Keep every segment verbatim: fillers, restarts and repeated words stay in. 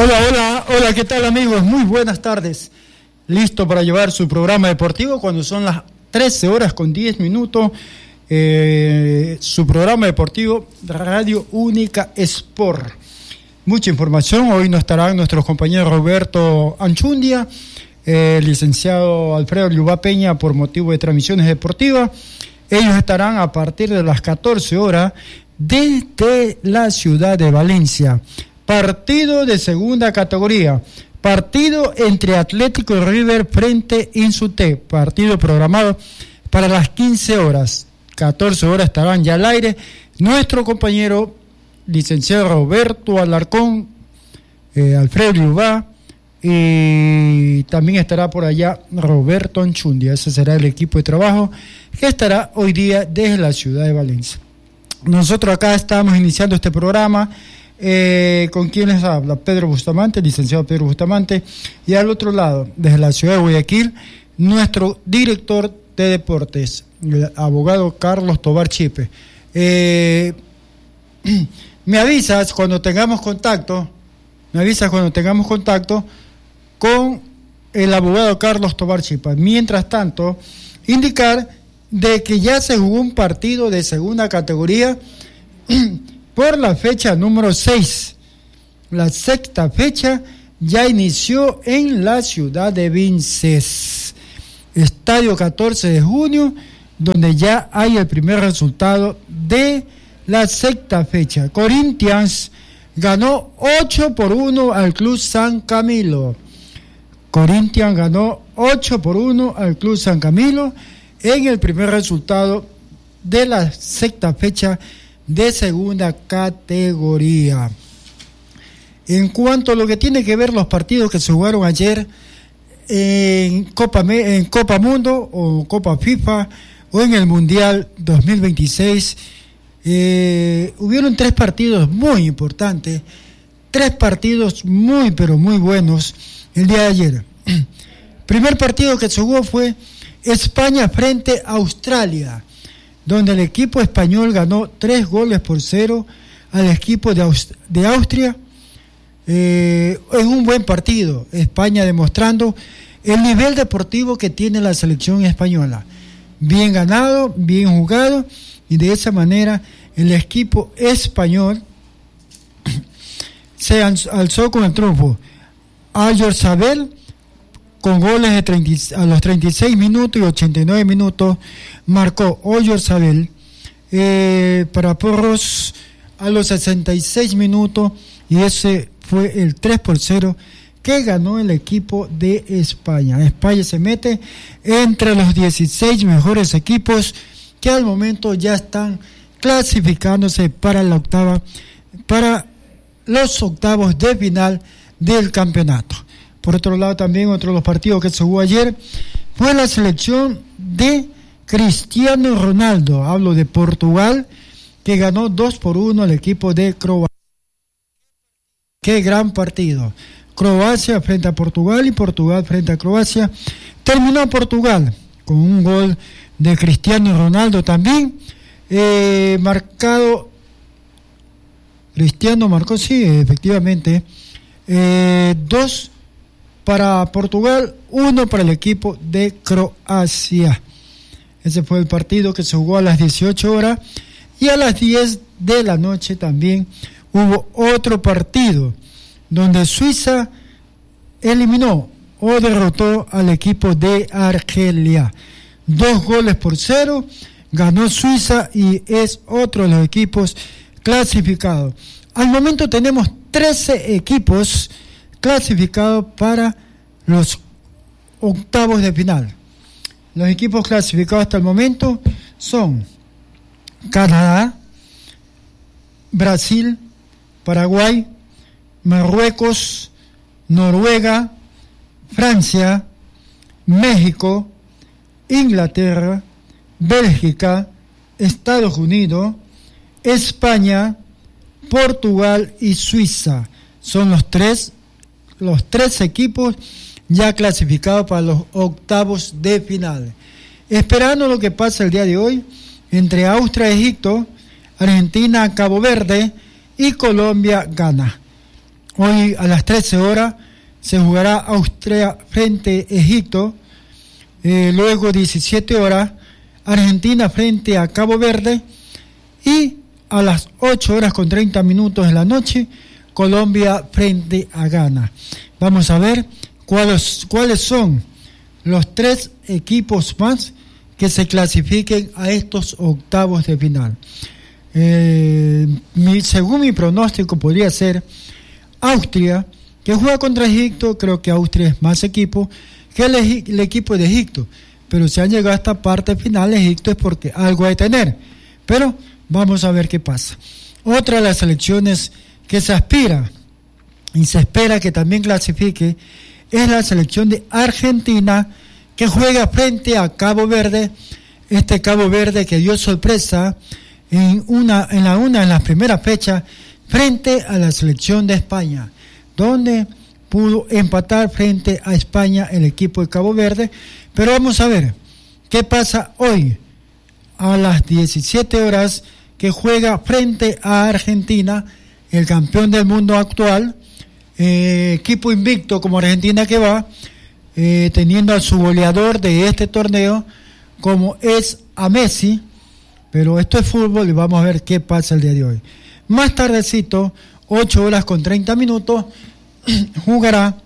Hola, hola, hola, ¿qué tal amigos? Muy buenas tardes. Listo para llevar su programa deportivo cuando son las trece horas con diez minutos. Eh, su programa deportivo Radio Única Sport. Mucha información. Hoy nos estarán nuestros compañeros Roberto Anchundia, eh, el licenciado Alfredo Liubá Peña por motivo de transmisiones deportivas. Ellos estarán a partir de las catorce horas desde la ciudad de Valencia. Partido de segunda categoría. Partido entre Atlético River frente a Insute. Partido programado para las quince horas. catorce horas estarán ya al aire. Nuestro compañero licenciado Roberto Alarcón, eh, Alfredo Liubá, y también estará por allá Roberto Anchundia. Ese será el equipo de trabajo que estará hoy día desde la ciudad de Valencia. Nosotros acá estamos iniciando este programa. Eh, ¿Con quién les habla? Pedro Bustamante, licenciado Pedro Bustamante, y al otro lado, desde la ciudad de Guayaquil, nuestro director de deportes, el abogado Carlos Tobar Chipe. Eh, me avisas cuando tengamos contacto, me avisas cuando tengamos contacto con el abogado Carlos Tobar Chipe. Mientras tanto, indicar de que ya se jugó un partido de segunda categoría por la fecha número seis. La sexta fecha ya inició en la ciudad de Vinces. Estadio catorce de junio, donde ya hay el primer resultado de la sexta fecha. Corinthians ganó ocho por uno al Club San Camilo. Corinthians ganó ocho por uno al Club San Camilo en el primer resultado de la sexta fecha de segunda categoría. En cuanto a lo que tiene que ver los partidos que se jugaron ayer en Copa, en Copa Mundo o Copa FIFA o en el Mundial dos mil veintiséis, eh, hubieron tres partidos muy importantes, tres partidos muy pero muy buenos el día de ayer. Primer partido que se jugó fue España frente a Australia, donde el equipo español ganó tres goles por cero al equipo de, Aust- de Austria, eh, en un buen partido. España demostrando el nivel deportivo que tiene la selección española. Bien ganado, bien jugado, y de esa manera el equipo español se alzó con el triunfo. Oyarzabal, con goles de treinta, a los treinta y seis minutos y ochenta y nueve minutos, marcó Oyarzabal, eh, para Porros a los sesenta y seis minutos, y ese fue el tres por cero que ganó el equipo de España. España se mete entre los dieciséis mejores equipos que al momento ya están clasificándose para la octava, para los octavos de final del campeonato. Por otro lado, también otro de los partidos que se jugó ayer fue la selección de Cristiano Ronaldo. Hablo de Portugal, que ganó dos por uno al equipo de Croacia. Qué gran partido. Croacia frente a Portugal y Portugal frente a Croacia. Terminó Portugal con un gol de Cristiano Ronaldo también. Eh, marcado, Cristiano marcó, sí, efectivamente, eh, dos para Portugal, uno para el equipo de Croacia. Ese fue el partido que se jugó a las dieciocho horas, y a las diez de la noche también hubo otro partido donde Suiza eliminó o derrotó al equipo de Argelia. Dos goles por cero, ganó Suiza y es otro de los equipos clasificados. Al momento tenemos trece equipos clasificados para los octavos de final. Los equipos clasificados hasta el momento son Canadá, Brasil, Paraguay, Marruecos, Noruega, Francia, México, Inglaterra, Bélgica, Estados Unidos, España, Portugal y Suiza. Son los tres, los tres equipos ya clasificados para los octavos de final. Esperando lo que pasa el día de hoy entre Austria, Egipto, Argentina, Cabo Verde y Colombia, Ghana. Hoy a las trece horas se jugará Austria frente a Egipto. Eh, luego diecisiete horas Argentina frente a Cabo Verde. Y a las ocho horas con treinta minutos de la noche Colombia frente a Ghana. Vamos a ver cuáles, cuáles son los tres equipos más que se clasifiquen a estos octavos de final. Eh, mi, según mi pronóstico podría ser Austria, que juega contra Egipto. Creo que Austria es más equipo que el, el equipo de Egipto, pero si han llegado a esta parte final Egipto es porque algo hay que tener, pero vamos a ver qué pasa. Otra de las selecciones que se aspira y se espera que también clasifique es la selección de Argentina, que juega frente a Cabo Verde. Este Cabo Verde que dio sorpresa en una en la una en las primeras fechas frente a la selección de España, donde pudo empatar frente a España el equipo de Cabo Verde. Pero vamos a ver qué pasa hoy a las diecisiete horas, que juega frente a Argentina, el campeón del mundo actual, eh, equipo invicto como Argentina que va, eh, teniendo a su goleador de este torneo como es a Messi. Pero esto es fútbol y vamos a ver qué pasa el día de hoy. Más tardecito, ocho horas con treinta minutos, jugará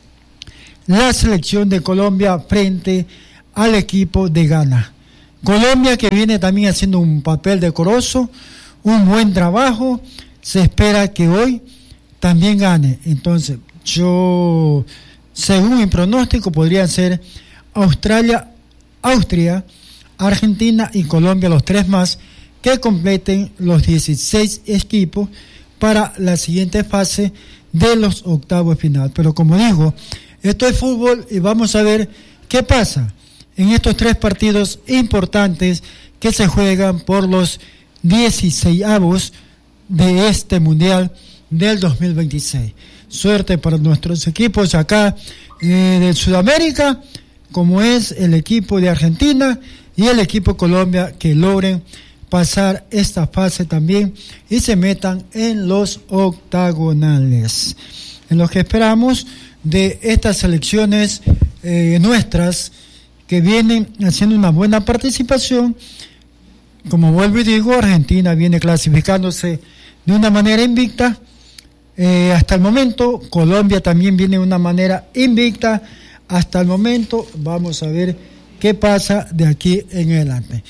la selección de Colombia frente al equipo de Ghana. Colombia que viene también haciendo un papel decoroso, un buen trabajo. Se espera que hoy también gane. Entonces, yo, según mi pronóstico, podrían ser Australia, Austria, Argentina y Colombia, los tres más, que completen los dieciséis equipos para la siguiente fase de los octavos de final. Pero como digo, esto es fútbol y vamos a ver qué pasa en estos tres partidos importantes que se juegan por los dieciséisavos de este Mundial del dos mil veintiséis. Suerte para nuestros equipos acá eh, de Sudamérica, como es el equipo de Argentina y el equipo de Colombia, que logren pasar esta fase también y se metan en los octagonales. En lo que esperamos de estas selecciones eh, nuestras, que vienen haciendo una buena participación. Como vuelvo y digo, Argentina viene clasificándose de una manera invicta eh, hasta el momento. Colombia también viene de una manera invicta hasta el momento. Vamos a ver qué pasa de aquí en adelante.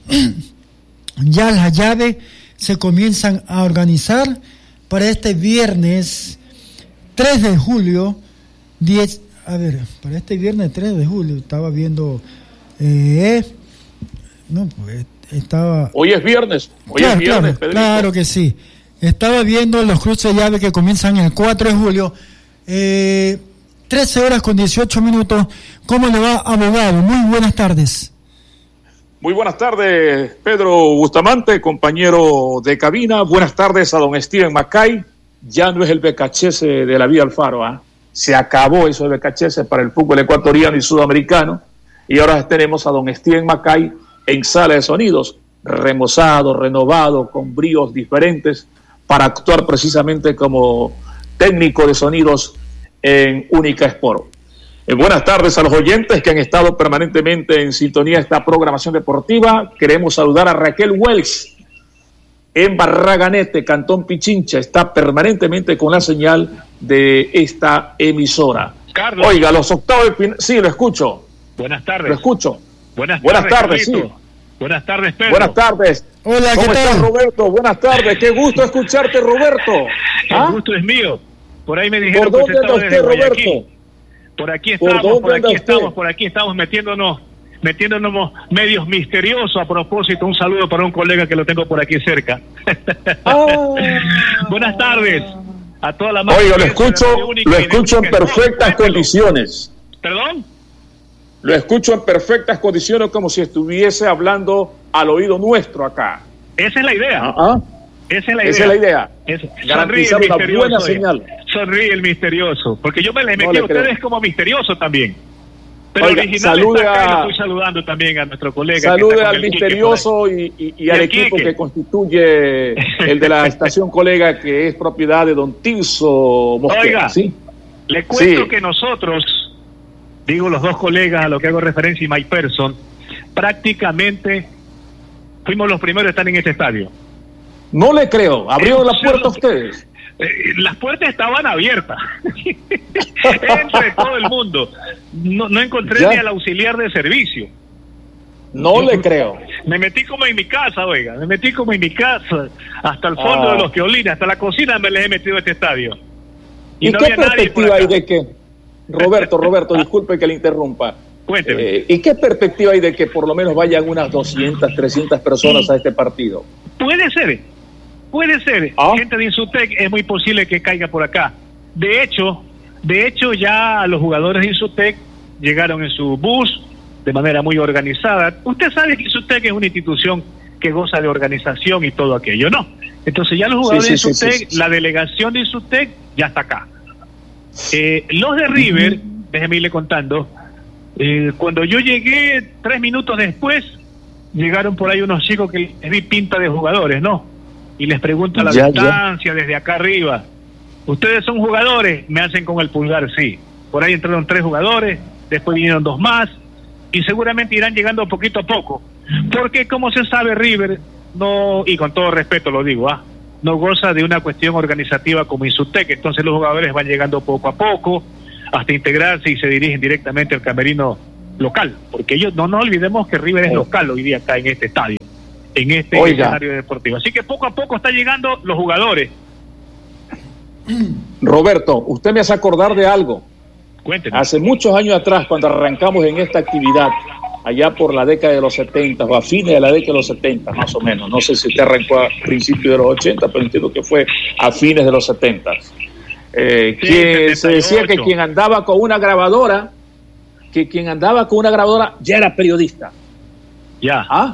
Ya las llaves se comienzan a organizar para este viernes tres de julio, diez, a ver, para este viernes tres de julio, estaba viendo, eh, no, pues, estaba... Hoy es viernes, hoy claro, es viernes, claro, claro que sí, estaba viendo los cruces de llaves que comienzan el cuatro de julio, eh, trece horas con dieciocho minutos. ¿Cómo le va, abogado? Muy buenas tardes. Muy buenas tardes, Pedro Bustamante, compañero de cabina. Buenas tardes a don Steven Macay. Ya no es el B K H S de la Vía Alfaro, ¿eh? Se acabó eso de B K H S para el fútbol ecuatoriano y sudamericano. Y ahora tenemos a don Steven Macay en sala de sonidos, remozado, renovado, con bríos diferentes, para actuar precisamente como técnico de sonidos en Única Sport. Eh, buenas tardes a los oyentes que han estado permanentemente en sintonía de esta programación deportiva. Queremos saludar a Raquel Wells en Barraganete, Cantón Pichincha. Está permanentemente con la señal de esta emisora. Carlos. Oiga, los octavos de final... Sí, lo escucho. Buenas tardes. Lo escucho. Buenas, Buenas tardes, tardes, sí. Buenas tardes, Pedro. Buenas tardes. Hola, ¿cómo ¿qué estás, tal? Roberto? Buenas tardes. Qué gusto escucharte, Roberto. ¿Ah? El gusto es mío. Por ahí me dijeron ¿Por que dónde anda usted usted, estaba desde Roberto? Guayaquil. Por aquí ¿Por estamos, dónde por anda aquí usted? estamos, por aquí estamos metiéndonos, metiéndonos medios misteriosos. A propósito, un saludo para un colega que lo tengo por aquí cerca. Ah. Buenas tardes a toda la Oiga, lo escucho, Única lo y de escucho en Única Sport. perfectas Cuéntelo. condiciones. ¿Perdón? Lo escucho en perfectas condiciones, como si estuviese hablando al oído nuestro acá. Esa es la idea. Ajá. Esa es la idea. Esa es la idea. Es, Garantizar una buena señal. Sonríe el misterioso. Porque yo me le metí No le a ustedes creo. como misterioso también. Pero Oiga, original salude está acá, a, y lo estoy saludando también a nuestro colega. Salude al misterioso y, y, y al equipo Quique, que constituye el de la estación colega, que es propiedad de don Tirso Mosquera. Oiga, ¿sí? Le cuento sí. que nosotros, digo los dos colegas a lo que hago referencia y my person, prácticamente fuimos los primeros a estar en este estadio. No le creo. ¿Abrieron las puertas a ustedes? Eh, las puertas estaban abiertas. Entre todo el mundo. No, no encontré ya. ni al auxiliar de servicio. No Yo, le creo. Me metí como en mi casa, oiga. Me metí como en mi casa. Hasta el fondo ah. de los violines, hasta la cocina me les he metido a este estadio. ¿Y, ¿Y no qué perspectiva hay de que... Roberto, Roberto, disculpe que le interrumpa. Cuénteme. Eh, ¿Y qué perspectiva hay de que por lo menos vayan unas doscientas, trescientas personas sí. a este partido? Puede ser. Puede ser, ¿Ah? gente de Insutec es muy posible que caiga por acá. De hecho, de hecho ya los jugadores de Insutec llegaron en su bus de manera muy organizada. Usted sabe que Insutec es una institución que goza de organización y todo aquello, ¿no? Entonces ya los jugadores sí, sí, de Insutec, sí, sí, sí. la delegación de Insutec ya está acá. Eh, los de River, uh-huh. déjeme irle contando, eh, cuando yo llegué tres minutos después, llegaron por ahí unos chicos que les vi pinta de jugadores, ¿no? Y les pregunto a la ya, distancia, ya. desde acá arriba, ¿ustedes son jugadores? Me hacen con el pulgar, sí. Por ahí entraron tres jugadores, después vinieron dos más, y seguramente irán llegando poquito a poco. Porque como se sabe, River, no, y con todo respeto lo digo, ¿ah? no goza de una cuestión organizativa como Insutec, entonces los jugadores van llegando poco a poco, hasta integrarse y se dirigen directamente al camerino local, porque ellos, no nos olvidemos que River es local hoy día acá en este estadio. En este Oiga. escenario deportivo. Así que poco a poco están llegando los jugadores. Roberto, usted me hace acordar de algo. Cuénteme. Hace muchos años atrás, cuando arrancamos en esta actividad, allá por la década de los setenta, o a fines de la década de los setenta, más o menos. No sé si usted arrancó a principios de los ochenta, pero entiendo que fue a fines de los setenta. Eh, sí, que se decía que quien andaba con una grabadora, que quien andaba con una grabadora ya era periodista. Ya. ¿Ah?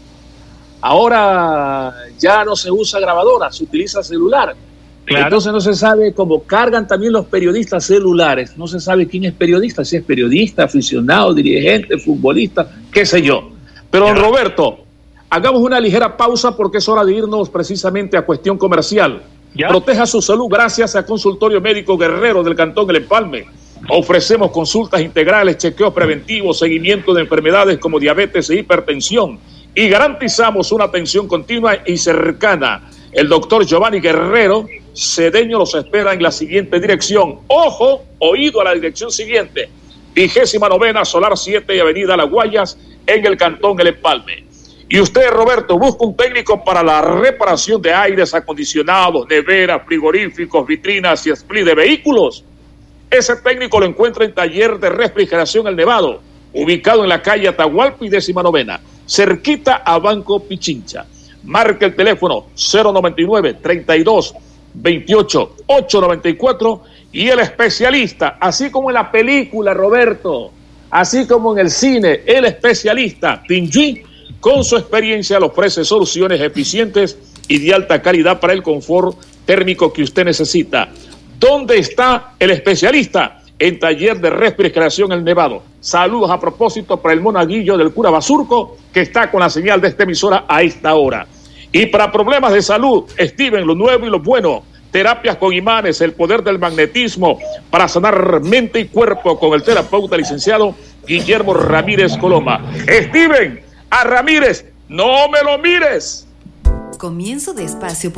Ahora ya no se usa grabadora, se utiliza celular. Claro. Entonces no se sabe cómo cargan también los periodistas celulares. No se sabe quién es periodista, si es periodista, aficionado, dirigente, futbolista, qué sé yo. Pero don Roberto, hagamos una ligera pausa porque es hora de irnos precisamente a cuestión comercial. ¿Ya? Proteja su salud gracias a Consultorio Médico Guerrero del Cantón El Empalme. Ofrecemos consultas integrales, chequeos preventivos, seguimiento de enfermedades como diabetes e hipertensión. Y garantizamos una atención continua y cercana. El doctor Giovanni Guerrero Cedeño los espera en la siguiente dirección. Ojo, oído a la dirección siguiente. Vigésima novena, Solar siete y Avenida Las Guayas, en el Cantón El Empalme. Y usted, Roberto, busca un técnico para la reparación de aires acondicionados, neveras, frigoríficos, vitrinas y split de vehículos. Ese técnico lo encuentra en Taller de Refrigeración El Nevado, ubicado en la calle Atahualpa y décima novena, cerquita a Banco Pichincha. Marca el teléfono cero noventa y nueve, treinta y dos, veintiocho, ochocientos noventa y cuatro y el especialista, así como en la película, Roberto, así como en el cine, el especialista Pinjuí, con su experiencia le ofrece soluciones eficientes y de alta calidad para el confort térmico que usted necesita. ¿Dónde está el especialista? En Taller de Refrigeración El Nevado. Saludos a propósito para el monaguillo del cura Basurco, que está con la señal de esta emisora a esta hora. Y para problemas de salud, Steven, lo nuevo y lo bueno, terapias con imanes, el poder del magnetismo, para sanar mente y cuerpo con el terapeuta licenciado Guillermo Ramírez Coloma. Steven, a Ramírez, no me lo mires. Comienzo de espacio